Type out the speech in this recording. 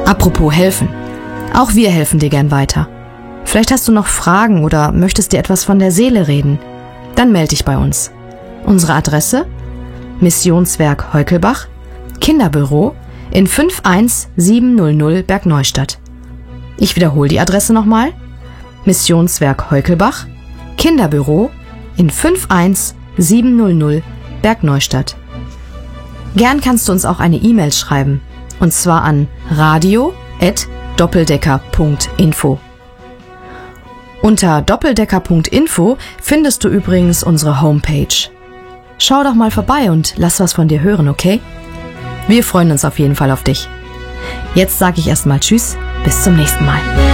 Apropos helfen. Auch wir helfen dir gern weiter. Vielleicht hast du noch Fragen oder möchtest dir etwas von der Seele reden. Dann melde dich bei uns. Unsere Adresse: Missionswerk Heukelbach, Kinderbüro in 51700 Bergneustadt. Ich wiederhole die Adresse nochmal: Missionswerk Heukelbach, Kinderbüro in 51700 Bergneustadt. Gern kannst du uns auch eine E-Mail schreiben, und zwar an radio@doppeldecker.info. Unter doppeldecker.info findest du übrigens unsere Homepage. Schau doch mal vorbei und lass was von dir hören, okay? Wir freuen uns auf jeden Fall auf dich. Jetzt sage ich erstmal Tschüss, bis zum nächsten Mal.